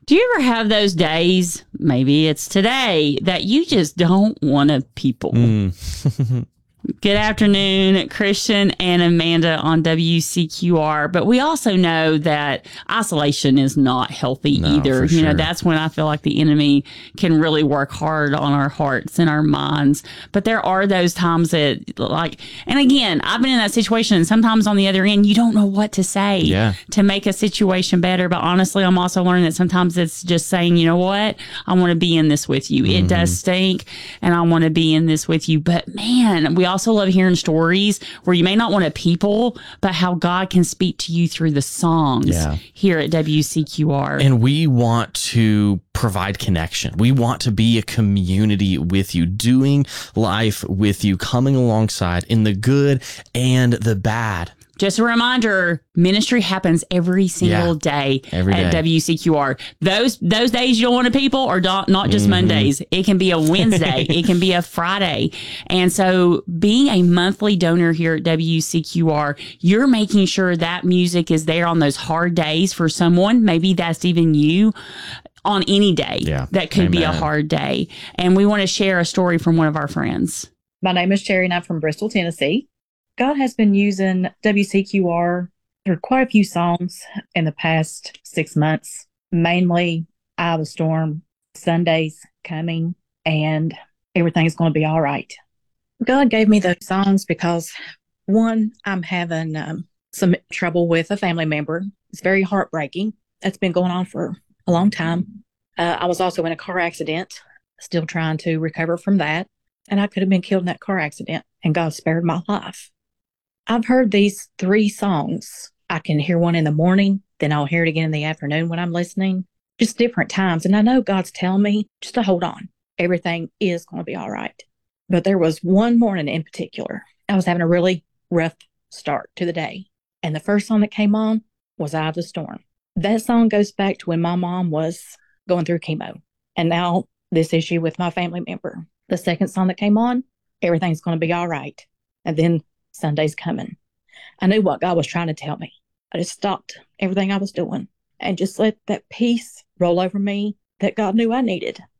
Do you ever have those days, maybe it's today, that you just don't want to people? Good afternoon, Christian and Amanda on WCQR. But we also know that isolation is not healthy either. You know, that's when I feel like the enemy can really work hard on our hearts and our minds. But there are those times that, like, and again, I've been in that situation, and sometimes on the other end, you don't know what to say to make a situation better. But honestly, I'm also learning that sometimes it's just saying, you know what, I want to be in this with you. It does stink, and I want to be in this with you. But man, we also love hearing stories where you may not want to people, but how God can speak to you through the songs here at WCQR. And we want to provide connection. We want to be a community with you, doing life with you, coming alongside in the good and the bad. Just a reminder, ministry happens every single day at WCQR. Those days you don't want to people are not just Mondays. It can be a Wednesday. It can be a Friday. And so being a monthly donor here at WCQR, you're making sure that music is there on those hard days for someone. Maybe that's even you. On any day that could be a hard day. And we want to share a story from one of our friends. My name is Sherry, and I'm from Bristol, Tennessee. God has been using WCQR for quite a few songs in the past 6 months, mainly Eye of the Storm, Sunday's Coming, and Everything's Going to Be All Right. God gave me those songs because, one, I'm having some trouble with a family member. It's very heartbreaking. That's been going on for a long time. I was also in a car accident, still trying to recover from that. And I could have been killed in that car accident, and God spared my life. I've heard these 3 songs. I can hear one in the morning, then I'll hear it again in the afternoon when I'm listening, just different times. And I know God's telling me just to hold on. Everything is going to be all right. But there was one morning in particular, I was having a really rough start to the day. And the first song that came on was Eye of the Storm. That song goes back to when my mom was going through chemo. And now this issue with my family member. The second song that came on, Everything's Going to Be All Right. And then Sunday's Coming. I knew what God was trying to tell me. I just stopped everything I was doing and just let that peace roll over me that God knew I needed.